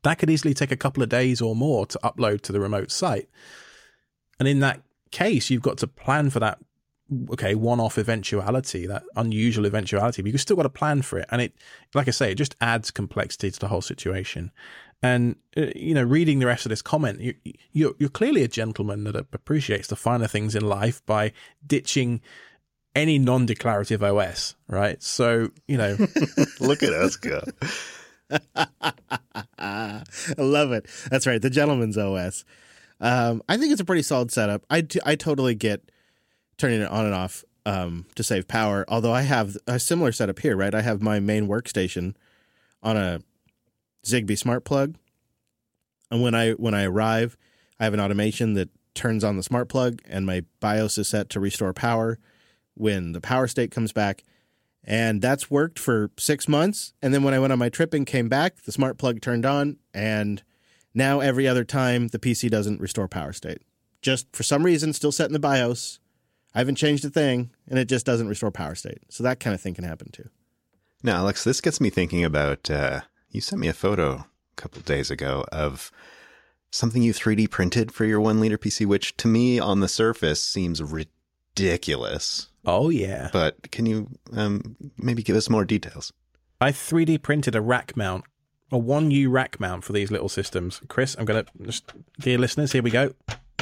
That could easily take a couple of days or more to upload to the remote site. And in that case, you've got to plan for that, one-off eventuality, that unusual eventuality, but you've still got to plan for it. And it, like I say, it just adds complexity to the whole situation. And, reading the rest of this comment, you're clearly a gentleman that appreciates the finer things in life by ditching any non-declarative OS, right? So, Look at us go. I love it. That's right. The gentleman's OS. I think it's a pretty solid setup. I totally get turning it on and off to save power. Although I have a similar setup here, right? I have my main workstation on a Zigbee smart plug. And when I arrive, I have an automation that turns on the smart plug, and my BIOS is set to restore power when the power state comes back. And that's worked for 6 months. And then when I went on my trip and came back, the smart plug turned on, and now every other time the PC doesn't restore power state. Just for some reason, still set in the BIOS. I haven't changed a thing, and it just doesn't restore power state. So that kind of thing can happen too. Now, Alex, this gets me thinking about, you sent me a photo a couple of days ago of something you 3D printed for your 1 liter PC, which to me on the surface seems ridiculous. Oh, yeah. But can you maybe give us more details? I 3D printed a rack mount, a 1U rack mount for these little systems. Chris, I'm going to, dear listeners, here we go.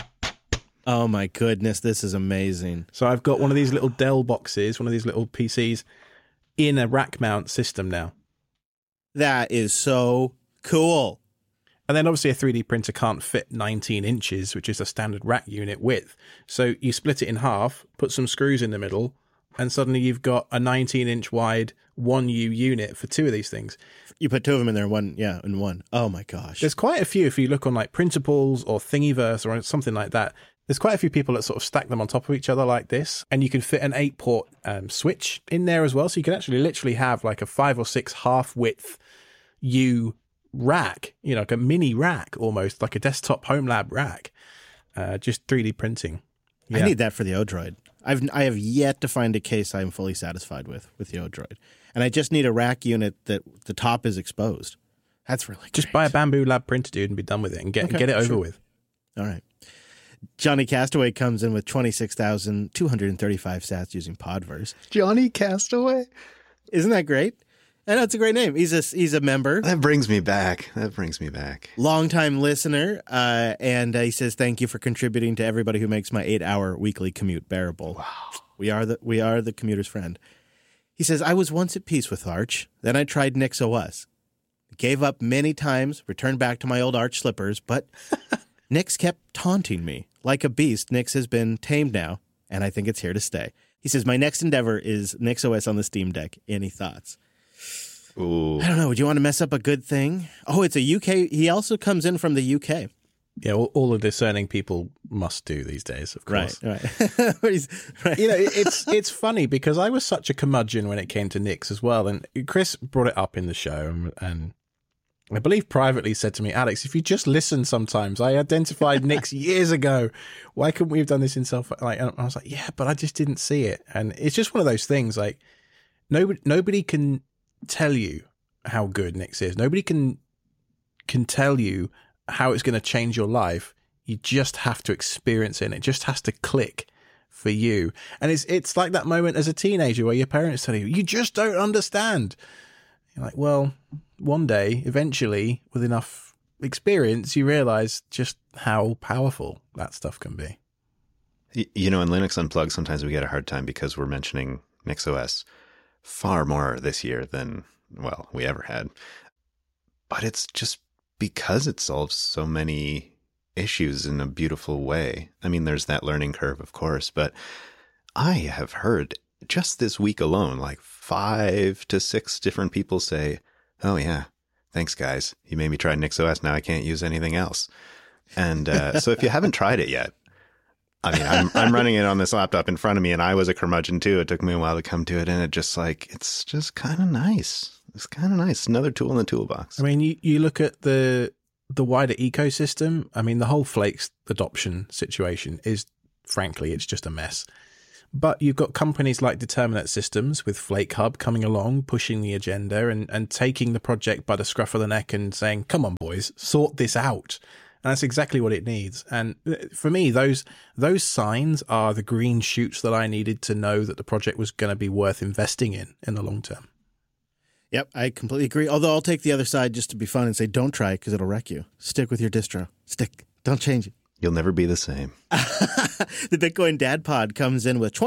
Oh my goodness, this is amazing. So I've got one of these little Dell boxes, one of these little PCs in a rack mount system now. That is so cool. And then obviously a 3D printer can't fit 19 inches, which is a standard rack unit width. So you split it in half, put some screws in the middle, and suddenly you've got a 19-inch wide 1U unit for 2 of these things. You put 2 of them in there, in one. Oh my gosh. There's quite a few, if you look on like Printables or Thingiverse or something like that, there's quite a few people that sort of stack them on top of each other like this, and you can fit an 8-port switch in there as well. So you can actually literally have like a 5 or 6 half-width U rack, like a mini rack almost, like a desktop home lab rack, just 3D printing. Yeah. I need that for the Odroid. I have yet to find a case I'm fully satisfied with the Odroid. And I just need a rack unit that the top is exposed. That's really great. Just buy a Bamboo Lab printer, dude, and be done with it and get it over with. All right. Johnny Castaway comes in with 26,235 sats using Podverse. Johnny Castaway? Isn't that great? I know, it's a great name. He's a member. That brings me back. Longtime listener. And he says, thank you for contributing to everybody who makes my 8-hour weekly commute bearable. Wow. We are the commuter's friend. He says, I was once at peace with Arch. Then I tried NixOS. Gave up many times, returned back to my old Arch slippers, but Nix kept taunting me. Like a beast, Nix has been tamed now, and I think it's here to stay. He says, my next endeavor is NixOS on the Steam Deck. Any thoughts? Ooh. I don't know. Would you want to mess up a good thing? Oh, it's a UK. He also comes in from the UK. Yeah, all the discerning people must do these days, of course. Right. Right. It's funny because I was such a curmudgeon when it came to Nix as well. And Chris brought it up in the show and I believe privately said to me, Alex, if you just listen sometimes, I identified Nix years ago. Why couldn't we have done this in self? Like, I was like, yeah, but I just didn't see it. And it's just one of those things like nobody can tell you how good Nix is. Nobody can tell you how it's going to change your life. You just have to experience it, and it just has to click for you. And it's like that moment as a teenager where your parents tell you, you just don't understand. You're like, well, one day, eventually, with enough experience, you realize just how powerful that stuff can be. In Linux Unplugged, sometimes we get a hard time because we're mentioning NixOS far more this year than, well, we ever had. But it's just because it solves so many issues in a beautiful way. I mean, there's that learning curve, of course, but I have heard just this week alone, like 5 to 6 different people say, oh yeah, thanks guys. You made me try NixOS. Now I can't use anything else. And so if you haven't tried it yet, I mean, I'm running it on this laptop in front of me, and I was a curmudgeon too. It took me a while to come to it, and it's just kind of nice. It's kind of nice. Another tool in the toolbox. I mean, you look at the wider ecosystem. I mean, the whole Flakes adoption situation is, frankly, it's just a mess. But you've got companies like Determinate Systems with Flake Hub coming along, pushing the agenda and taking the project by the scruff of the neck and saying, come on, boys, sort this out. And that's exactly what it needs. And for me, those signs are the green shoots that I needed to know that the project was going to be worth investing in the long term. Yep, I completely agree. Although I'll take the other side just to be fun and say, don't try it because it'll wreck you. Stick with your distro. Stick. Don't change it. You'll never be the same. The Bitcoin Dad Pod comes in with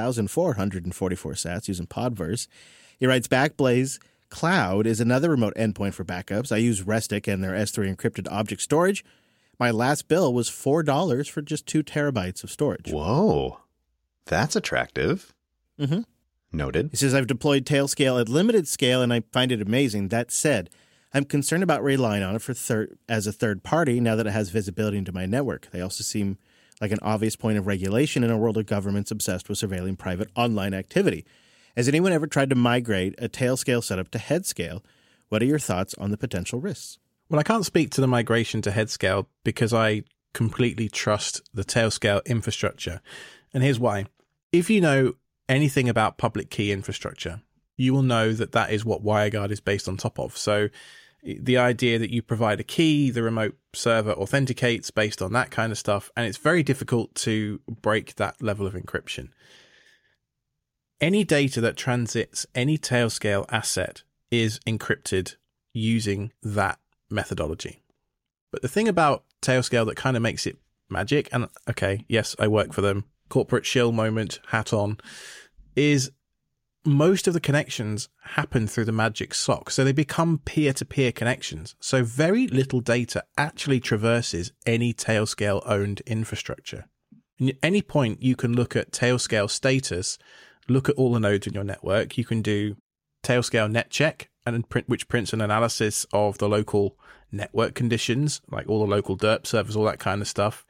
24,444 sats using Podverse. He writes, Backblaze Cloud is another remote endpoint for backups. I use Restic and their S3 encrypted object storage. My last bill was $4 for just 2 terabytes of storage. Whoa. That's attractive. Mm-hmm. Noted. He says, I've deployed Tailscale at limited scale, and I find it amazing. That said, I'm concerned about relying on it as a third party now that it has visibility into my network. They also seem like an obvious point of regulation in a world of governments obsessed with surveilling private online activity. Has anyone ever tried to migrate a Tailscale setup to Headscale? What are your thoughts on the potential risks? Well, I can't speak to the migration to Headscale because I completely trust the Tailscale infrastructure. And here's why. If you know anything about public key infrastructure, you will know that that is what WireGuard is based on top of. So the idea that you provide a key, the remote server authenticates based on that kind of stuff, and it's very difficult to break that level of encryption. Any data that transits any Tailscale asset is encrypted using that methodology. But the thing about Tailscale that kind of makes it magic, and okay, yes, I work for them, corporate shill moment, hat on, is most of the connections happen through the Magic SOC. So they become peer-to-peer connections. So very little data actually traverses any Tailscale-owned infrastructure. And at any point, you can look at Tailscale status, look at all the nodes in your network. You can do Tailscale net check, which prints an analysis of the local network conditions, like all the local derp servers, all that kind of stuff.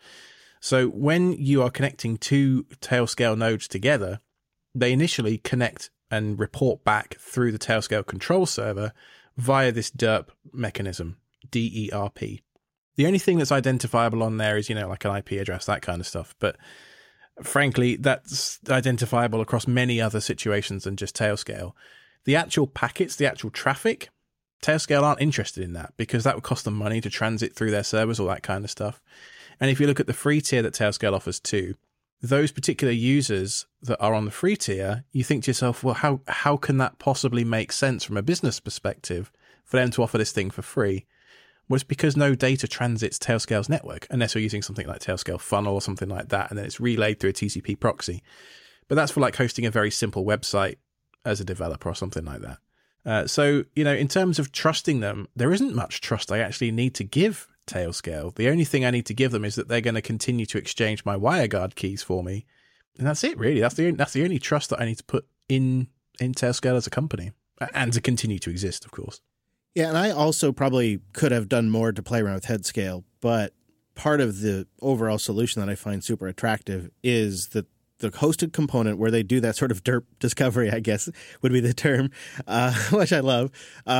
So when you are connecting 2 Tailscale nodes together, they initially connect and report back through the Tailscale control server via this DERP mechanism, DERP. The only thing that's identifiable on there is, like an IP address, that kind of stuff. But frankly, that's identifiable across many other situations than just Tailscale. The actual packets, the actual traffic, Tailscale aren't interested in that because that would cost them money to transit through their servers, all that kind of stuff. And if you look at the free tier that Tailscale offers too, those particular users that are on the free tier, you think to yourself, well, how can that possibly make sense from a business perspective for them to offer this thing for free? Well, it's because no data transits Tailscale's network, unless you're using something like Tailscale Funnel or something like that, and then it's relayed through a TCP proxy. But that's for like hosting a very simple website as a developer or something like that. So, in terms of trusting them, there isn't much trust I actually need to give Tailscale. The only thing I need to give them is that they're going to continue to exchange my WireGuard keys for me. And that's it, really. That's the only trust that I need to put in Tailscale as a company, and to continue to exist, of course. Yeah, and I also probably could have done more to play around with Headscale, but part of the overall solution that I find super attractive is that the hosted component where they do that sort of derp discovery, I guess would be the term, which I love,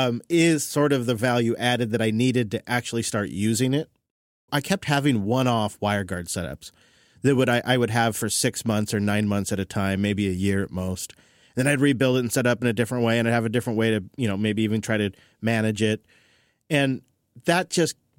is sort of the value added that I needed to actually start using it. I kept having one-off WireGuard setups that I would have for 6 months or 9 months at a time, maybe a year at most. Then I'd rebuild it and set up in a different way, and I'd have a different way to, maybe even try to manage it. And that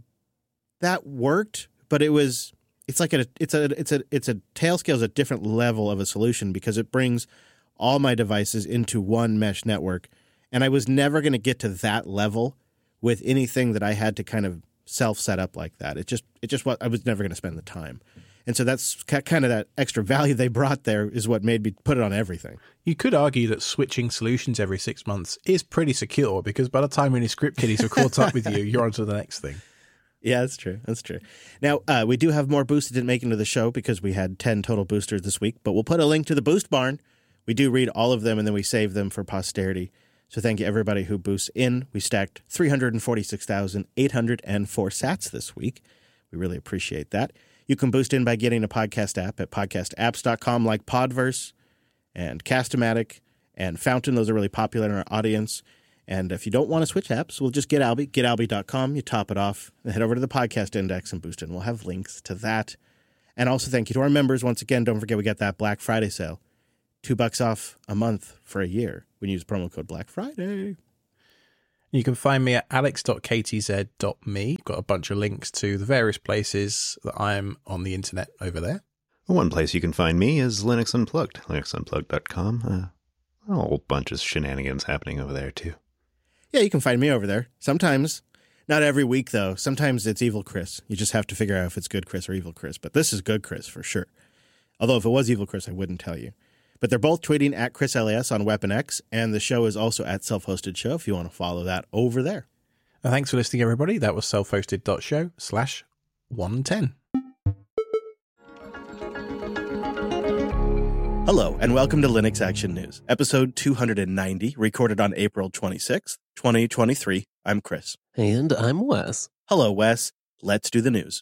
worked, but it's like it's a Tailscale is a different level of a solution because it brings all my devices into one mesh network, and I was never going to get to that level with anything that I had to kind of self set up like that. It just I was never going to spend the time. And so that's kind of that extra value they brought there is what made me put it on everything. You could argue that switching solutions every 6 months is pretty secure because by the time any script kiddies are caught up with you, you're on to the next thing. Yeah, that's true. That's true. Now, we do have more boosts that didn't make into the show because we had 10 total boosters this week, but we'll put a link to the Boost Barn. We do read all of them, and then we save them for posterity. So thank you, everybody who boosts in. We stacked 346,804 sats this week. We really appreciate that. You can boost in by getting a podcast app at podcastapps.com like Podverse and Cast-O-Matic and Fountain. Those are really popular in our audience. And if you don't want to switch apps, we'll just get Alby, getalby.com. You top it off and head over to the podcast index and boost in. We'll have links to that. And also thank you to our members. Once again, don't forget we got that Black Friday sale. $2 off a month for a year when you use promo code Black Friday. You can find me at alex.ktz.me. Got a bunch of links to the various places that I'm on the internet over there. One place you can find me is Linux Unplugged, linuxunplugged.com. A whole bunch of shenanigans happening over there, too. Yeah, you can find me over there. Sometimes, not every week, though. Sometimes it's Evil Chris. You just have to figure out if it's Good Chris or Evil Chris. But this is Good Chris for sure. Although if it was Evil Chris, I wouldn't tell you. But they're both tweeting at ChrisLAS on Weapon X, and the show is also at Self-Hosted Show if you want to follow that over there. Thanks for listening, everybody. That was selfhosted.show/110. Hello, and welcome to Linux Action News, episode 290, recorded on April 26th, 2023. I'm Chris. And I'm Wes. Hello, Wes. Let's do the news.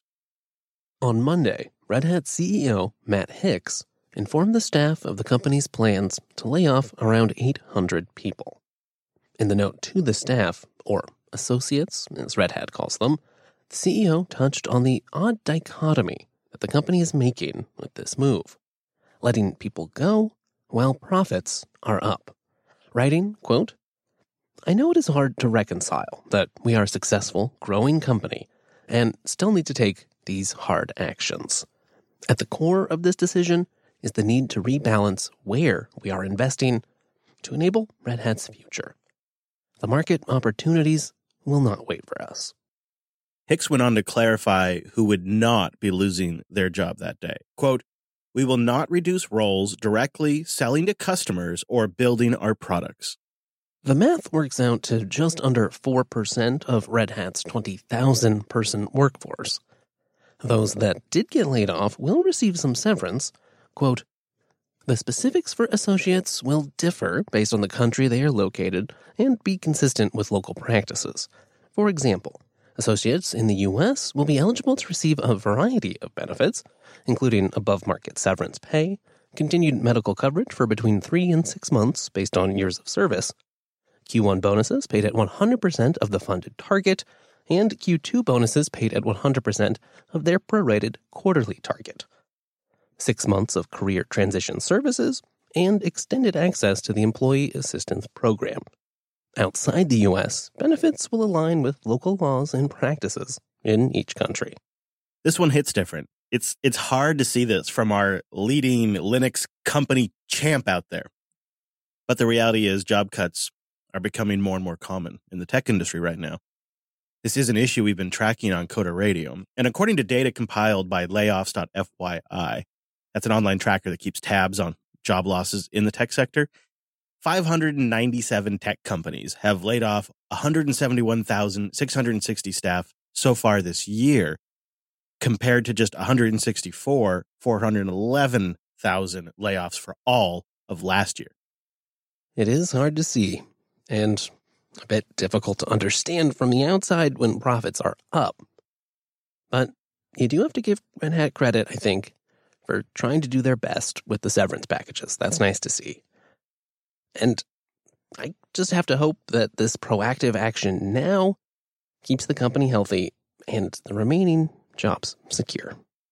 On Monday, Red Hat CEO Matt Hicks informed the staff of the company's plans to lay off around 800 people. In the note to the staff, or associates, as Red Hat calls them, the CEO touched on the odd dichotomy that the company is making with this move, letting people go while profits are up. Writing, quote, "I know it is hard to reconcile that we are a successful, growing company and still need to take these hard actions. At the core of this decision is the need to rebalance where we are investing to enable Red Hat's future. The market opportunities will not wait for us." Hicks went on to clarify who would not be losing their job that day. Quote, "We will not reduce roles directly selling to customers or building our products." The math works out to just under 4% of Red Hat's 20,000-person workforce. Those that did get laid off will receive some severance. Quote, "The specifics for associates will differ based on the country they are located and be consistent with local practices. For example, associates in the U.S. will be eligible to receive a variety of benefits, including above-market severance pay, continued medical coverage for between 3 and 6 months based on years of service, Q1 bonuses paid at 100% of the funded target, and Q2 bonuses paid at 100% of their prorated quarterly target. 6 months of career transition services, and extended access to the Employee Assistance Program. Outside the U.S., benefits will align with local laws and practices in each country." This one hits different. It's hard to see this from our leading Linux company champ out there. But the reality is job cuts are becoming more and more common in the tech industry right now. This is an issue we've been tracking on Coda Radio, and according to data compiled by layoffs.fyi, that's an online tracker that keeps tabs on job losses in the tech sector, 597 tech companies have laid off 171,660 staff so far this year, compared to just 411,000 layoffs for all of last year. It is hard to see, and a bit difficult to understand from the outside when profits are up. But you do have to give Red Hat credit, I think, for trying to do their best with the severance packages. That's nice to see. And I just have to hope that this proactive action now keeps the company healthy and the remaining jobs secure.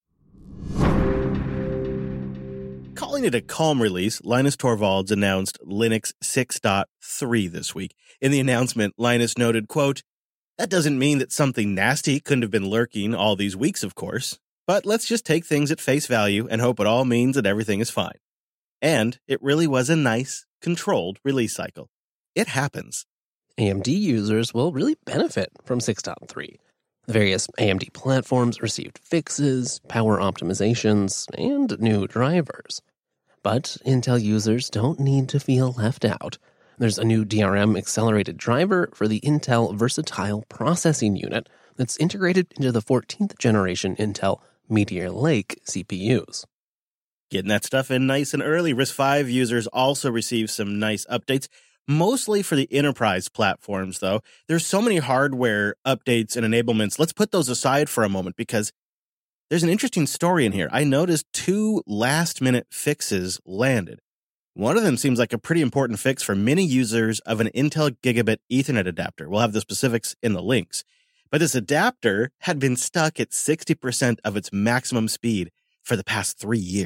Calling it a calm release, Linus Torvalds announced Linux 6.3 this week. In the announcement, Linus noted, quote, "That doesn't mean that something nasty couldn't have been lurking all these weeks, of course. But let's just take things at face value and hope it all means that everything is fine." And it really was a nice, controlled release cycle. It happens. AMD users will really benefit from 6.3. The various AMD platforms received fixes, power optimizations, and new drivers. But Intel users don't need to feel left out. There's a new DRM accelerated driver for the Intel Versatile Processing Unit that's integrated into the 14th generation Intel Meteor Lake CPUs. Getting that stuff in nice and early. RISC-V users also received some nice updates, mostly for the enterprise platforms, though. There's so many hardware updates and enablements. Let's put those aside for a moment because there's an interesting story in here. I noticed 2 last-minute fixes landed. One of them seems like a pretty important fix for many users of an Intel Gigabit Ethernet adapter. We'll have the specifics in the links. But this adapter had been stuck at 60% of its maximum speed for the past 3 years.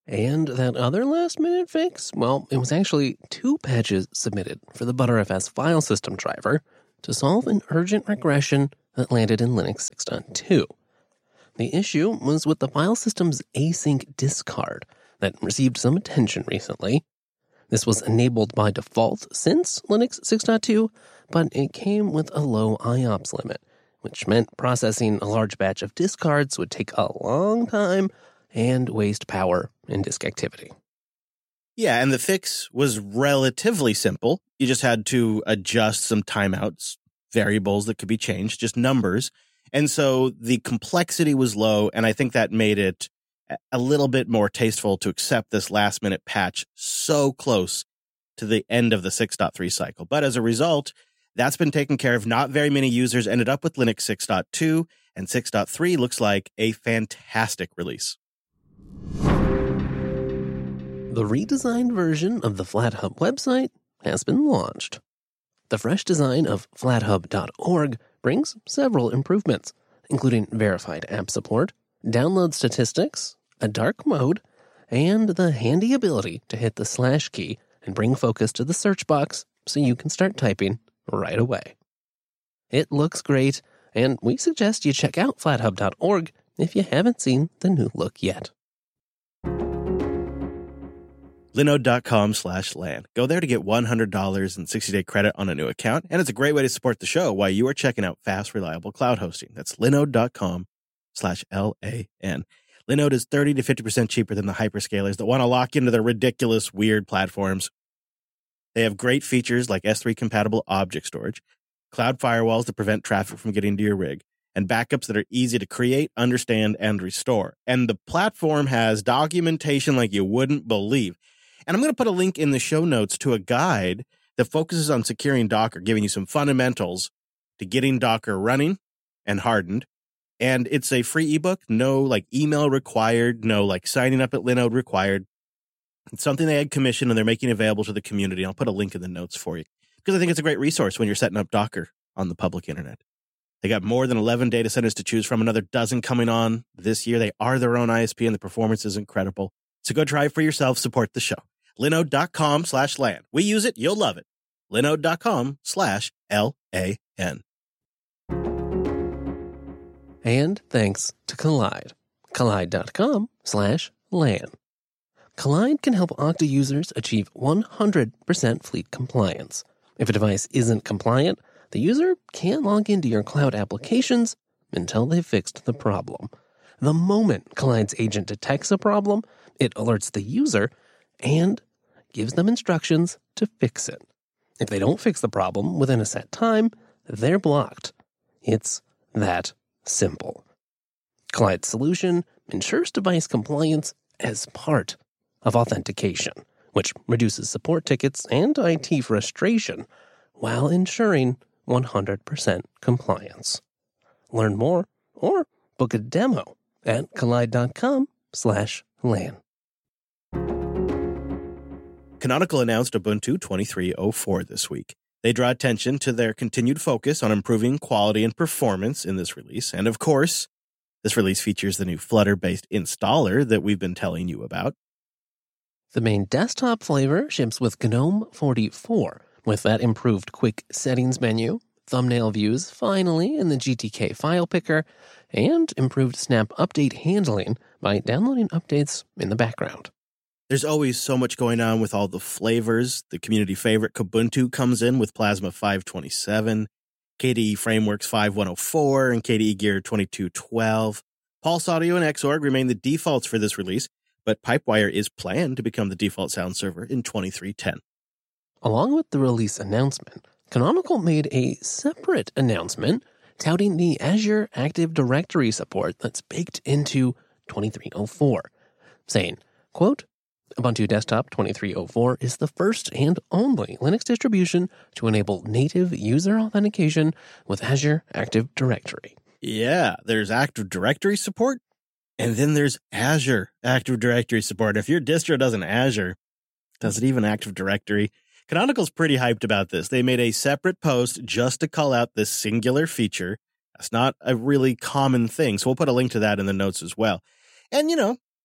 And that other last-minute fix? Well, it was actually 2 patches submitted for the Btrfs file system driver to solve an urgent regression that landed in Linux 6.2. The issue was with the file system's async discard that received some attention recently. This was enabled by default since Linux 6.2, but it came with a low IOPS limit, which meant processing a large batch of discards would take a long time and waste power and disk activity. Yeah, and the fix was relatively simple. You just had to adjust some timeouts, variables that could be changed, just numbers. And so the complexity was low, and I think that made it a little bit more tasteful to accept this last-minute patch so close to the end of the 6.3 cycle. But as a result, that's been taken care of. Not very many users ended up with Linux 6.2, and 6.3 looks like a fantastic release. The redesigned version of the FlatHub website has been launched. The fresh design of flathub.org brings several improvements, including verified app support, download statistics, a dark mode, and the handy ability to hit the slash key and bring focus to the search box so you can start typing right away. It looks great, and we suggest you check out flathub.org if you haven't seen the new look yet. Linode.com/LAN. Go there to get $100 in 60-day credit on a new account, and it's a great way to support the show while you are checking out fast, reliable cloud hosting. That's Linode.com/LAN. Linode is 30 to 50% cheaper than the hyperscalers that want to lock into their ridiculous, weird platforms. They have great features like S3-compatible object storage, cloud firewalls to prevent traffic from getting to your rig, and backups that are easy to create, understand, and restore. And the platform has documentation like you wouldn't believe. And I'm going to put a link in the show notes to a guide that focuses on securing Docker, giving you some fundamentals to getting Docker running and hardened. And it's a free ebook, no like email required, no like signing up at Linode required. It's something they had commissioned and they're making available to the community. I'll put a link in the notes for you because I think it's a great resource when you're setting up Docker on the public internet. They got more than 11 data centers to choose from, another dozen coming on this year. They are their own ISP and the performance is incredible. So go try it for yourself. Support the show. Linode.com/LAN. We use it. You'll love it. Linode.com/LAN. And thanks to Kolide. Kolide.com/LAN. Kolide can help Okta users achieve 100% fleet compliance. If a device isn't compliant, the user can't log into your cloud applications until they've fixed the problem. The moment Kolide's agent detects a problem, it alerts the user and gives them instructions to fix it. If they don't fix the problem within a set time, they're blocked. It's that simple. Kolide's solution ensures device compliance as part of authentication, which reduces support tickets and IT frustration while ensuring 100% compliance. Learn more or book a demo at kolide.com/LAN. Canonical announced Ubuntu 23.04 this week. They draw attention to their continued focus on improving quality and performance in this release. And of course, this release features the new Flutter-based installer that we've been telling you about. The main desktop flavor ships with GNOME 44, with that improved quick settings menu, thumbnail views finally in the GTK file picker, and improved snap update handling by downloading updates in the background. There's always so much going on with all the flavors. The community favorite Kubuntu comes in with Plasma 5.27, KDE Frameworks 5.104, and KDE Gear 22.12. Pulse Audio and Xorg remain the defaults for this release, but Pipewire is planned to become the default sound server in 23.10. Along with the release announcement, Canonical made a separate announcement touting the Azure Active Directory support that's baked into 23.04, saying, quote, Ubuntu Desktop 23.04 is the first and only Linux distribution to enable native user authentication with Azure Active Directory. Yeah, there's Active Directory support, and then there's Azure Active Directory support. If your distro doesn't Azure, does it even Active Directory? Canonical's pretty hyped about this. They made a separate post just to call out this singular feature. That's not a really common thing, so we'll put a link to that in the notes as well. And, you know,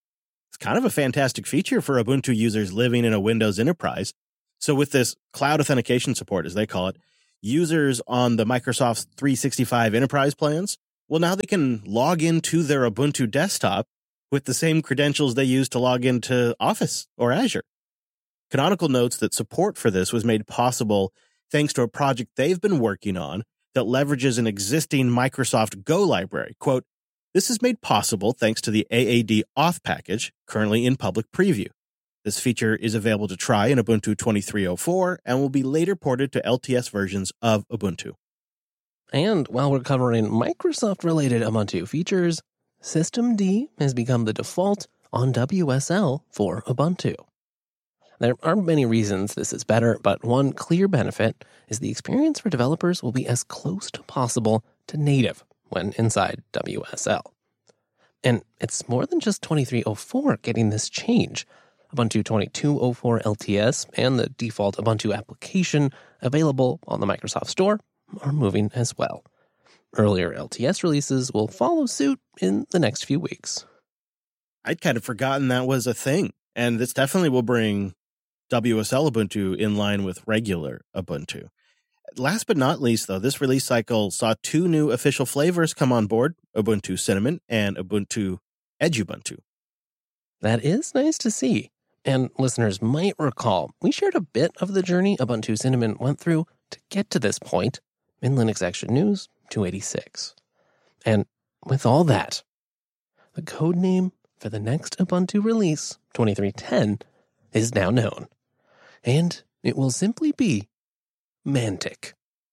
It's kind of a fantastic feature for Ubuntu users living in a Windows enterprise. So with this cloud authentication support, as they call it, users on the Microsoft 365 enterprise plans, well, now they can log into their Ubuntu desktop with the same credentials they use to log into Office or Azure. Canonical notes that support for this was made possible thanks to a project they've been working on that leverages an existing Microsoft Go library. Quote, "This is made possible thanks to the AAD auth package currently in public preview. This feature is available to try in Ubuntu 23.04 and will be later ported to LTS versions of Ubuntu." And while we're covering Microsoft-related Ubuntu features, Systemd has become the default on WSL for Ubuntu. There are many reasons this is better, but one clear benefit is the experience for developers will be as close to possible to native when inside WSL. And it's more than just 23.04 getting this change. Ubuntu 22.04 LTS and the default Ubuntu application available on the Microsoft Store are moving as well. Earlier LTS releases will follow suit in the next few weeks. I'd kind of forgotten that was a thing, and this definitely will bring WSL Ubuntu in line with regular Ubuntu. Last but not least, though, this release cycle saw 2 new official flavors come on board, Ubuntu Cinnamon and Ubuntu Edubuntu. That is nice to see. And listeners might recall, we shared a bit of the journey Ubuntu Cinnamon went through to get to this point in Linux Action News 286. And with all that, the code name for the next Ubuntu release, 23.10, is now known. And it will simply be Mantic.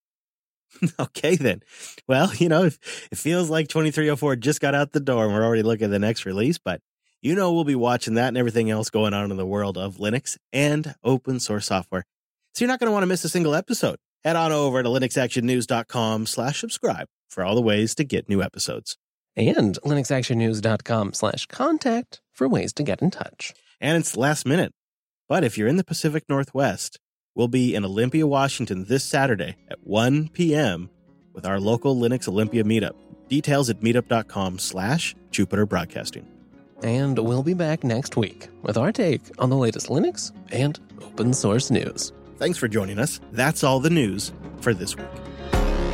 Okay, then. Well, it feels like 23.04 just got out the door and we're already looking at the next release, but we'll be watching that and everything else going on in the world of Linux and open source software. So you're not going to want to miss a single episode. Head on over to linuxactionnews.com/subscribe for all the ways to get new episodes. And linuxactionnews.com/contact for ways to get in touch. And it's last minute. But if you're in the Pacific Northwest, we'll be in Olympia, Washington this Saturday at 1 p.m. with our local Linux Olympia meetup. Details at meetup.com/Jupiter Broadcasting. And we'll be back next week with our take on the latest Linux and open source news. Thanks for joining us. That's all the news for this week.